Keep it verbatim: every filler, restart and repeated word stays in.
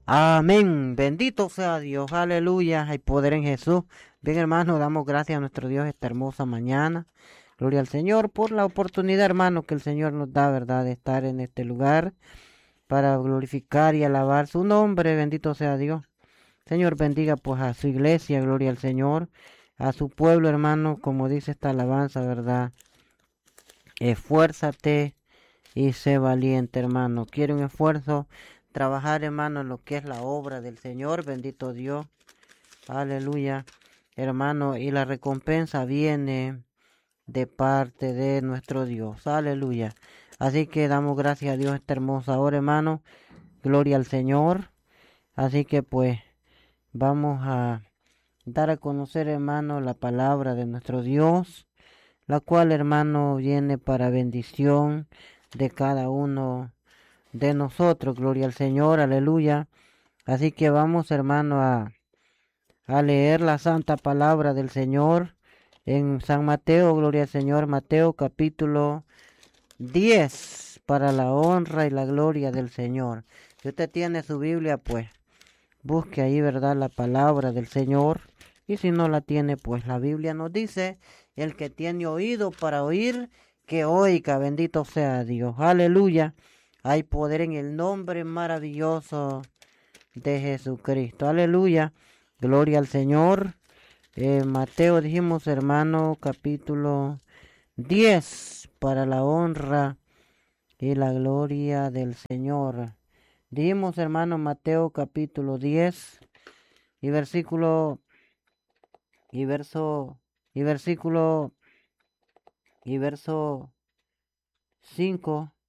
Amén. Bendito sea Dios. Aleluya. Hay poder en Jesús. Bien, hermano, damos gracias a nuestro Dios esta hermosa mañana. Gloria al Señor por la oportunidad, hermano, que el Señor nos da, ¿verdad?, de estar en este lugar para glorificar y alabar su nombre. Bendito sea Dios. Señor, bendiga pues a su iglesia. Gloria al Señor. A su pueblo, hermano, como dice esta alabanza, ¿verdad? Esfuérzate y sé valiente, hermano. Quiere un esfuerzo, trabajar, hermano, en lo que es la obra del Señor. Bendito Dios. Aleluya, hermano. Y la recompensa viene de parte de nuestro Dios. Aleluya. Así que damos gracias a Dios esta hermosa hora, hermano. Gloria al Señor. Así que pues vamos a dar a conocer, hermano, la palabra de nuestro Dios, la cual, hermano, viene para bendición de cada uno de nosotros. Gloria al Señor, aleluya. Así que vamos, hermano, a, a leer la santa palabra del Señor en San Mateo. Gloria al Señor. Mateo capítulo diez, para la honra y la gloria del Señor. Si usted tiene su Biblia, pues busque ahí, ¿verdad?, la palabra del Señor. Y si no la tiene, pues la Biblia nos dice: el que tiene oído para oír, que oiga. Bendito sea Dios. Aleluya. Hay poder en el nombre maravilloso de Jesucristo. Aleluya. Gloria al Señor. Eh, Mateo, dijimos, hermano, capítulo diez, para la honra y la gloria del Señor. Dijimos, hermano, Mateo capítulo diez y versículo y verso y versículo y verso cinco.